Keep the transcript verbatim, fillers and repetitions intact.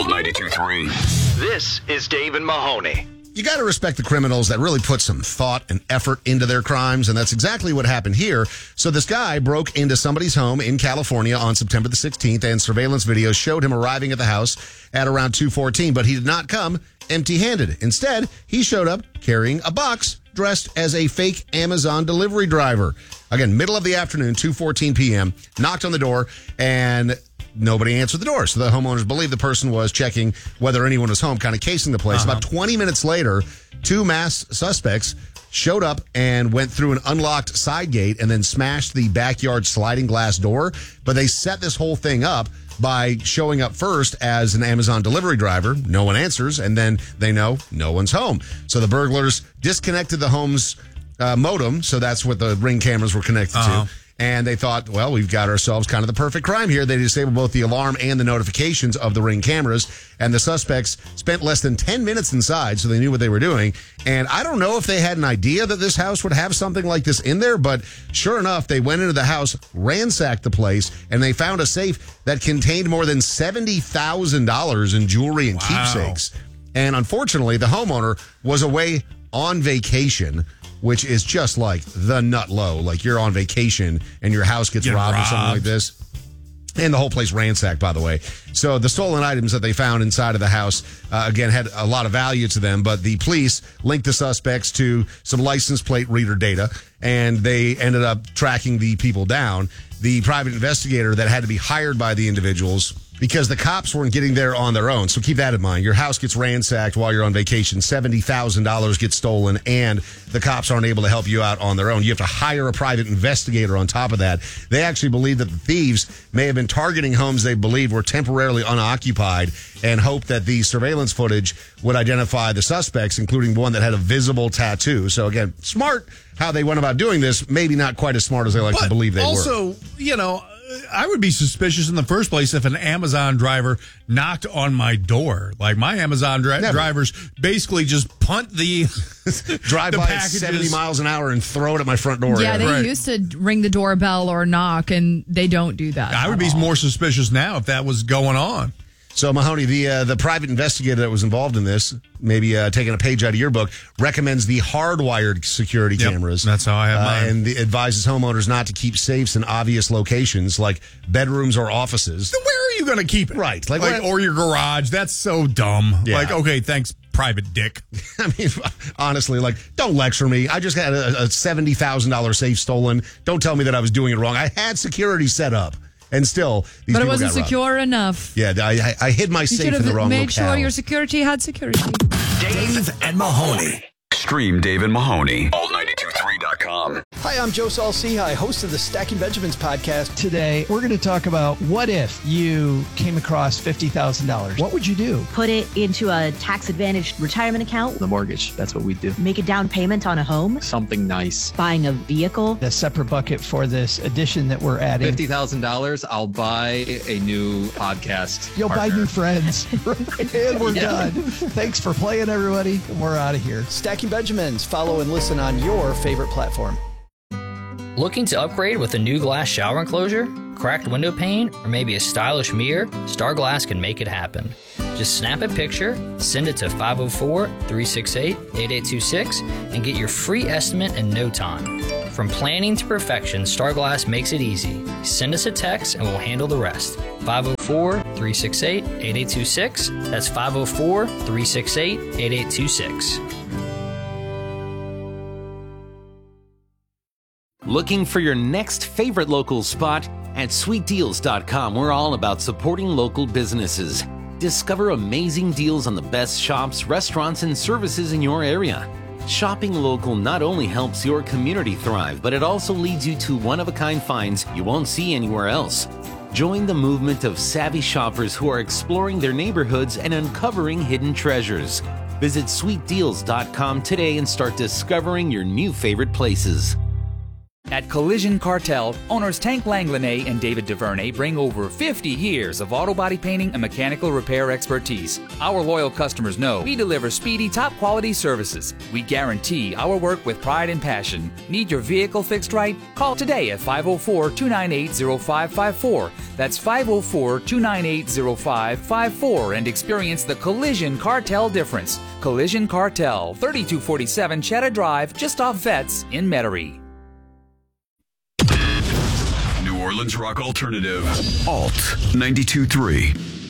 Old ninety-two point three. This is Dave and Mahoney. You got to respect the criminals that really put some thought and effort into their crimes, and that's exactly what happened here. So this guy broke into somebody's home in California on September the sixteenth, and surveillance video showed him arriving at the house at around two fourteen, but he did not come empty-handed. Instead, he showed up carrying a box dressed as a fake Amazon delivery driver. Again, middle of the afternoon, two fourteen p.m., knocked on the door, and nobody answered the door. So the homeowners believe the person was checking whether anyone was home, kind of casing the place. Uh-huh. About twenty minutes later, two masked suspects showed up and went through an unlocked side gate and then smashed the backyard sliding glass door. But they set this whole thing up by showing up first as an Amazon delivery driver. No one answers, and then they know no one's home. So the burglars disconnected the home's uh, modem, so that's what the Ring cameras were connected uh-huh. to. And they thought, well, we've got ourselves kind of the perfect crime here. They disabled both the alarm and the notifications of the Ring cameras. And the suspects spent less than ten minutes inside, so they knew what they were doing. And I don't know if they had an idea that this house would have something like this in there, but sure enough, they went into the house, ransacked the place, and they found a safe that contained more than seventy thousand dollars in jewelry and wow. keepsakes. And unfortunately, the homeowner was away on vacation, which is just like the nut low. Like you're on vacation and your house gets robbed, robbed or something like this. And the whole place ransacked, by the way. So the stolen items that they found inside of the house, uh, again, had a lot of value to them. But the police linked the suspects to some license plate reader data, and they ended up tracking the people down. The private investigator that had to be hired by the individuals, because the cops weren't getting there on their own. So keep that in mind. Your house gets ransacked while you're on vacation. seventy thousand dollars gets stolen, and the cops aren't able to help you out on their own. You have to hire a private investigator on top of that. They actually believe that the thieves may have been targeting homes they believe were temporarily unoccupied and hoped that the surveillance footage would identify the suspects, including one that had a visible tattoo. So again, smart how they went about doing this. Maybe not quite as smart as they like but to believe they also, were. Also, you know, I would be suspicious in the first place if an Amazon driver knocked on my door. Like my Amazon dri- drivers basically just punt the drive the by packages. at seventy miles an hour and throw it at my front door. Yeah, yeah. they right. used to ring the doorbell or knock, and they don't do that. I would be all. more suspicious now if that was going on. So, Mahoney, the uh, the private investigator that was involved in this, maybe uh, taking a page out of your book, recommends the hardwired security yep, cameras. That's how I have mine. Uh, and the, advises homeowners not to keep safes in obvious locations like bedrooms or offices. So where are you going to keep it? Right. Like, like or your garage. That's so dumb. Yeah. Like, okay, thanks, private dick. I mean, honestly, like, don't lecture me. I just had a, a seventy thousand dollars safe stolen. Don't tell me that I was doing it wrong. I had security set up. And still, these but it people wasn't got robbed. secure enough. Yeah, I, I, I hid my You safe in the wrong made locale. sure your security had security. Dave and Mahoney. Stream Dave and Mahoney. Old ninety-two point three dot com. Hi, I'm Joe Saul-Sehy, host of the Stacking Benjamins podcast. Today, we're going to talk about what if you came across fifty thousand dollars? What would you do? Put it into a tax-advantaged retirement account. The mortgage, that's what we do. Make a down payment on a home. Something nice. Buying a vehicle. A separate bucket for this addition that we're adding. fifty thousand dollars, I'll buy a new podcast You'll partner. buy new friends. And we're Yeah. done. Thanks for playing, everybody. And we're out of here. Stacking Benjamins. Follow and listen on your favorite platform. Looking to upgrade with a new glass shower enclosure, cracked window pane, or maybe a stylish mirror? Star Glass can make it happen. Just snap a picture, send it to five oh four, three six eight, eight eight two six, and get your free estimate in no time. From planning to perfection, Star Glass makes it easy. Send us a text and we'll handle the rest. five oh four, three six eight, eight eight two six. That's five oh four, three six eight, eight eight two six. Looking for your next favorite local spot? At sweet deals dot com, we're all about supporting local businesses. Discover amazing deals on the best shops, restaurants, and services in your area. Shopping local not only helps your community thrive, but it also leads you to one-of-a-kind finds you won't see anywhere else. Join the movement of savvy shoppers who are exploring their neighborhoods and uncovering hidden treasures. Visit sweet deals dot com today and start discovering your new favorite places. At Collision Cartel, owners Tank Langlanay and David DuVernay bring over fifty years of auto body painting and mechanical repair expertise. Our loyal customers know we deliver speedy, top-quality services. We guarantee our work with pride and passion. Need your vehicle fixed right? Call today at five oh four, two nine eight, oh five five four. That's five oh four, two nine eight, oh five five four and experience the Collision Cartel difference. Collision Cartel, thirty-two forty-seven Cheddar Drive, just off Vets in Metairie. New Orleans Rock Alternative. Alt ninety-two point three.